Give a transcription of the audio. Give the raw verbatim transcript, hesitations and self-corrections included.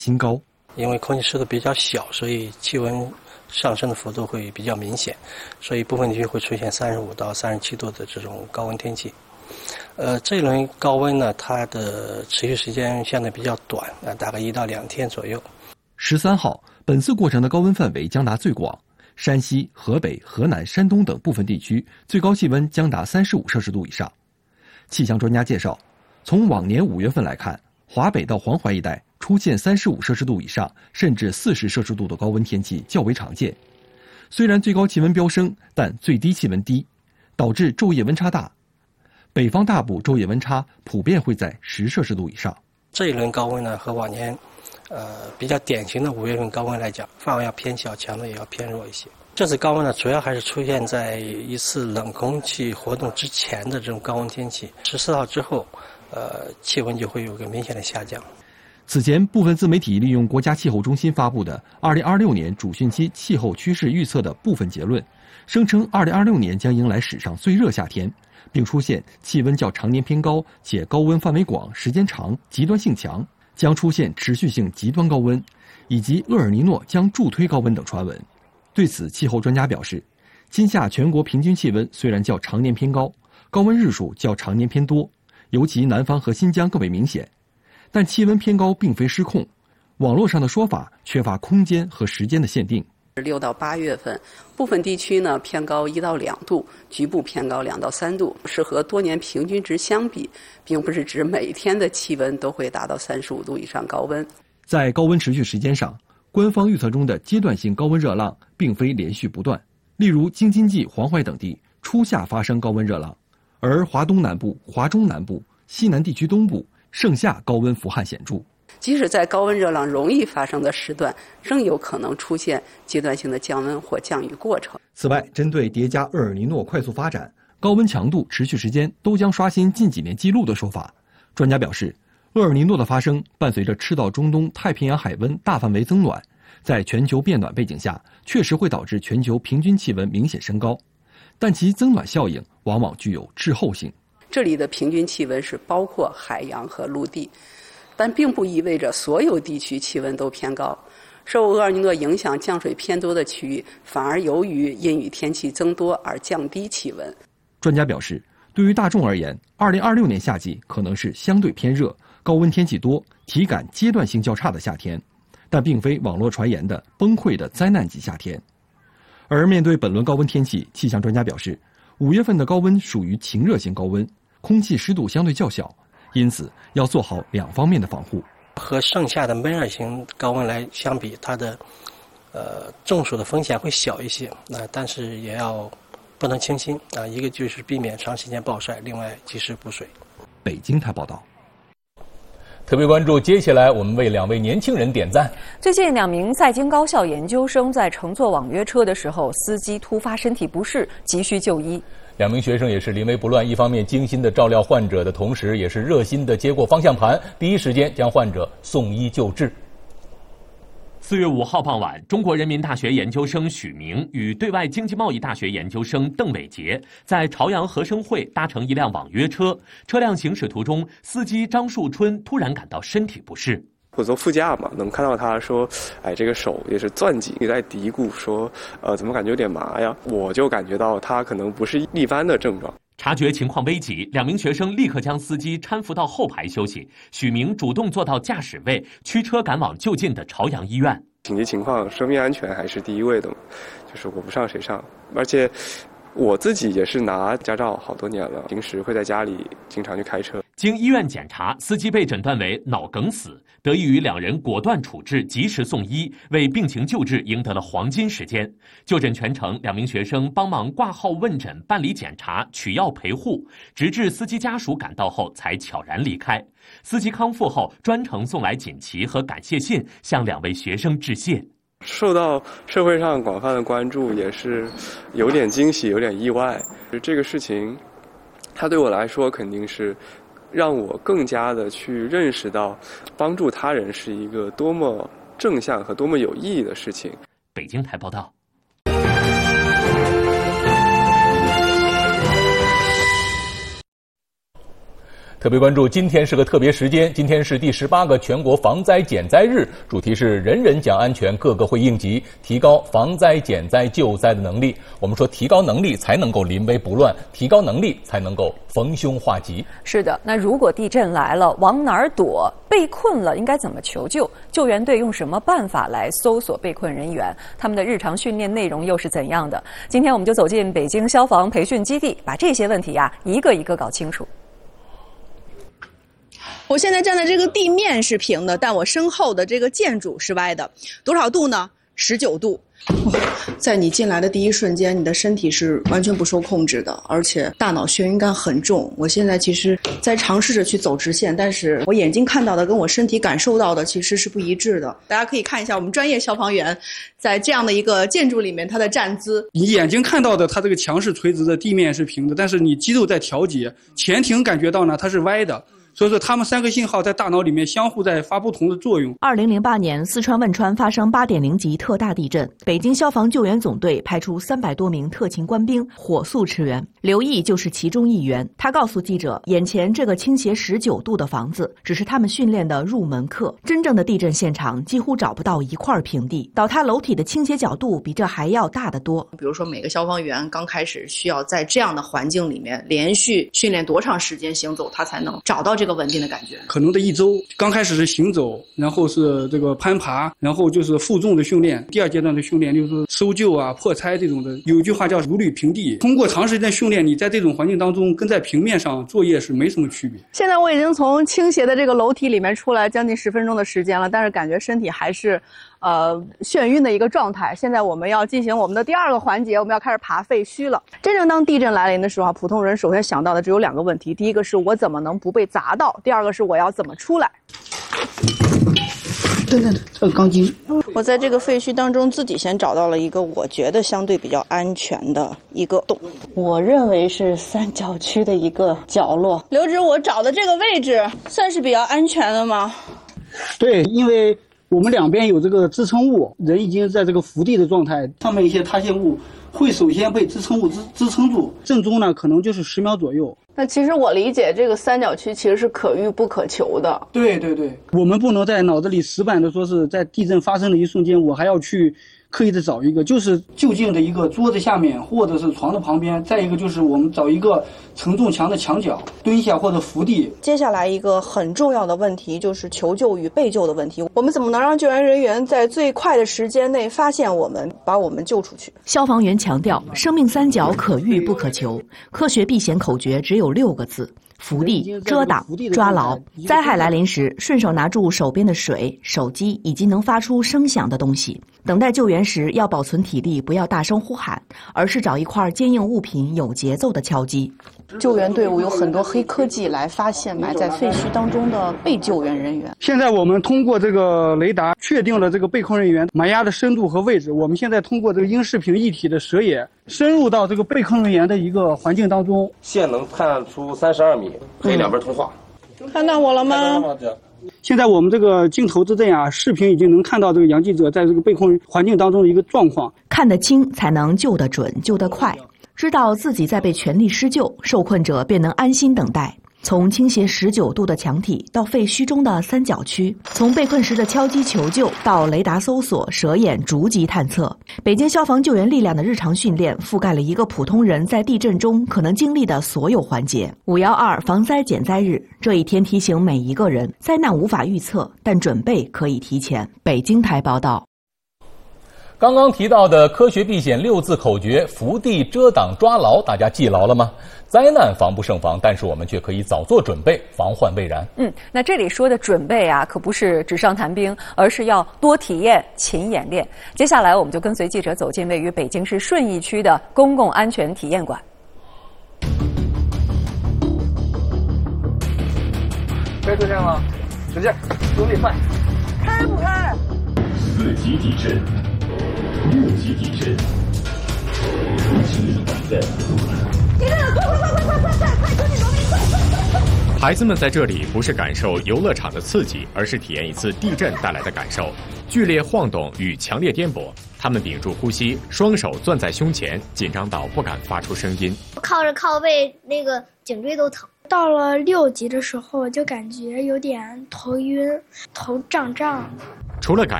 新高。 因为空气湿度比较小，所以气温上升的幅度会比较明显，所以部分地区会出现三十五到三十七度的这种高温天气。呃，这一轮高温呢，它的持续时间相对比较短，呃，大概一到两天左右。 十三号，本次过程的高温范围将达最广，山西、河北、河南、山东等部分地区最高气温将达三十五摄氏度以上。气象专家介绍，从往年五月份来看，华北到黄淮一带出现三十五摄氏度以上，甚至四十摄氏度的高温天气较为常见。虽然最高气温飙升，但最低气温低，导致昼夜温差大。北方大部昼夜温差普遍会在十摄氏度以上。 这一轮高温呢，和往年，呃，比较典型的五月份高温来讲，范围要偏小，强度也要偏弱一些。这次高温呢，主要还是出现在一次冷空气活动之前的这种高温天气。十四号之后，呃，气温就会有个明显的下降。 此前，部分自媒体利用国家气候中心发布的二零二六年主汛期气候趋势预测的部分结论，声称二零二六年将迎来史上最热夏天，并出现气温较常年偏高且高温范围广、时间长、极端性强，将出现持续性极端高温，以及厄尔尼诺将助推高温等传闻。对此，气候专家表示，今夏全国平均气温虽然较常年偏高，高温日数较常年偏多，尤其南方和新疆更为明显，但气温偏高并非失控，网络上的说法缺乏空间和时间的限定。 六到八月份，部分地区呢偏高一到两度，局部偏高两到三度，是和多年平均值相比，并不是指每天的气温都会达到三十五度以上高温。 在高温持续时间上，官方预测中的阶段性高温热浪并非连续不断，例如京津冀、黄淮等地初夏发生高温热浪，而华东南部、华中南部、西南地区东部盛夏高温伏旱显著。 即使在高温热浪容易发生的时段，仍有可能出现阶段性的降温或降雨过程。 此外，针对叠加厄尔尼诺快速发展、高温强度持续时间都将刷新近几年记录的说法，专家表示，厄尔尼诺的发生伴随着赤道中东太平洋海温大范围增暖，在全球变暖背景下，确实会导致全球平均气温明显升高，但其增暖效应往往具有滞后性。 这里的平均气温是包括海洋和陆地，但并不意味着所有地区气温都偏高。受厄尔尼诺影响降水偏多的区域，反而由于阴雨天气增多而降低气温。 专家表示，对于大众而言，二零二六年夏季可能是相对偏热、高温天气多、体感阶段性较差的夏天，但并非网络传言的崩溃的灾难级夏天。而面对本轮高温天气，气象专家表示，五月份的高温属于晴热型高温，空气湿度相对较小，因此要做好两方面的防护。 和盛夏的闷热型高温来相比，它的呃中暑的风险会小一些，那、呃、但是也要不能轻心啊、呃。一个就是避免长时间暴晒，另外及时补水。 北京台报道。 特别关注，接下来我们为两位年轻人点赞。 最近，两名在京高校研究生在乘坐网约车的时候，司机突发身体不适，急需就医。 两名学生也是临危不乱，一方面精心的照料患者的同时，也是热心的接过方向盘，第一时间将患者送医救治。 四月五号傍晚，中国人民大学研究生许明与对外经济贸易大学研究生邓伟杰在朝阳和生汇搭乘一辆网约车，车辆行驶途中，司机张树春突然感到身体不适。 我坐副驾嘛，能看到他说，哎，这个手也是攥紧，也在嘀咕说，呃，怎么感觉有点麻呀？我就感觉到他可能不是一般的症状。 察觉情况危急，两名学生立刻将司机搀扶到后排休息。许明主动坐到驾驶位，驱车赶往就近的朝阳医院。 紧急情况，生命安全还是第一位的，就是我不上谁上，而且我自己也是拿驾照好多年了，平时会在家里经常去开车。 经医院检查，司机被诊断为脑梗死，得益于两人果断处置，及时送医，为病情救治赢得了黄金时间。就诊全程，两名学生帮忙挂号问诊、办理检查、取药陪护，直至司机家属赶到后才悄然离开。司机康复后，专程送来锦旗和感谢信，向两位学生致谢。 受到社会上广泛的关注，也是有点惊喜，有点意外。这个事情，它对我来说肯定是让我更加的去认识到，帮助他人是一个多么正向和多么有意义的事情。 北京台报道。 特别关注今天是个特别时间，今天是第十八个全国防灾减灾日，主题是人人讲安全，个个会应急，提高防灾减灾救灾的能力。我们说提高能力才能够临危不乱，提高能力才能够逢凶化吉。 是的，那如果地震来了，往哪儿躲？被困了应该怎么求救？救援队用什么办法来搜索被困人员？他们的日常训练内容又是怎样的？今天我们就走进北京消防培训基地，把这些问题呀、啊、一个一个搞清楚。 我现在站的这个地面是平的，但我身后的这个建筑是歪的，多少度呢？十九度。 哦，在你进来的第一瞬间，你的身体是完全不受控制的，而且大脑眩晕感很重。我现在其实在尝试着去走直线，但是我眼睛看到的跟我身体感受到的其实是不一致的。 大家可以看一下我们专业消防员在这样的一个建筑里面他的站姿。 你眼睛看到的它这个墙是垂直的，地面是平的，但是你肌肉在调节，前庭感觉到呢它是歪的。所以说，他们三个信号在大脑里面相互在发不同的作用。 二零零八年，四川汶川发生八点零级特大地震，北京消防救援总队派出三百多名特勤官兵火速驰援。刘毅就是其中一员。他告诉记者，眼前这个倾斜十九度的房子只是他们训练的入门课，真正的地震现场几乎找不到一块平地，倒塌楼体的倾斜角度比这还要大得多。 比如说，每个消防员刚开始需要在这样的环境里面连续训练多长时间行走，他才能找到这个稳定的感觉？ 可能的一周，刚开始是行走，然后是这个攀爬，然后就是负重的训练。第二阶段的训练就是搜救啊、破拆这种的。有一句话叫如履平地。通过长时间训练，你在这种环境当中跟在平面上作业是没什么区别。 现在我已经从倾斜的这个楼梯里面出来将近十分钟的时间了，但是感觉身体还是呃眩晕的一个状态。现在我们要进行我们的第二个环节，我们要开始爬废墟了。真正当地震来临的时候，普通人首先想到的只有两个问题，第一个是我怎么能不被砸到，第二个是我要怎么出来。 对对对，这个钢筋。 我在这个废墟当中自己先找到了一个我觉得相对比较安全的一个洞， 我认为是三角区的一个角落。 刘指，我找的这个位置算是比较安全的吗？ 对，因为我们两边有这个支撑物，人已经在这个伏地的状态，上面一些塌陷物会首先被支撑物支支撑住，正中呢可能就是十秒左右。 那其实我理解这个三角区其实是可遇不可求的。 对对对，我们不能在脑子里死板的说是在地震发生的一瞬间我还要去刻意的找一个，就是就近的一个桌子下面或者是床的旁边，再一个就是我们找一个承重墙的墙角蹲下或者伏地。 接下来一个很重要的问题就是求救与被救的问题，我们怎么能让救援人员在最快的时间内发现我们，把我们救出去？ 消防员强调，生命三角可遇不可求，科学避险口诀只有六个字：伏地、遮挡、抓牢。灾害来临时，顺手拿住手边的水、手机以及能发出声响的东西。等待救援时要保存体力，不要大声呼喊，而是找一块坚硬物品有节奏的敲击。 救援队伍有很多黑科技来发现埋在废墟当中的被救援人员。 现在我们通过这个雷达确定了这个被困人员埋压的深度和位置。我们现在通过这个鹰视频一体的视野，深入到这个被困人员的一个环境当中。 线能看出三十二米，可以两边通话。 嗯、看到我了吗？ 现在我们这个镜头之阵啊，视频已经能看到这个杨记者在这个被困环境当中的一个状况。 看得清才能救得准，救得快。知道自己在被全力施救，受困者便能安心等待。从倾斜十九度的墙体到废墟中的三角区，从被困时的敲击求救到雷达搜索、蛇眼逐级探测，北京消防救援力量的日常训练覆盖了一个普通人在地震中可能经历的所有环节。五一二防灾减灾日这一天提醒每一个人，灾难无法预测，但准备可以提前。北京台报道。 刚刚提到的科学避险六字口诀伏地、遮挡、抓牢，大家记牢了吗？灾难防不胜防，但是我们却可以早做准备，防患未然。 嗯，那这里说的准备啊，可不是纸上谈兵，而是要多体验、勤演练。接下来我们就跟随记者走进位于北京市顺义区的公共安全体验馆。 该作战了，使劲，用力快， 开不开？ 四级地震，六级地震，五级地震。 地震了，快快快快快快快快，赶紧挪离，快快快快！ 孩子们在这里不是感受游乐场的刺激，而是体验一次地震带来的感受：剧烈晃动与强烈颠簸。 他们屏住呼吸，双手攥在胸前，紧张到不敢发出声音。 靠着靠背，那个颈椎都疼。到了六级的时候，就感觉有点头晕、头胀胀的。 除了感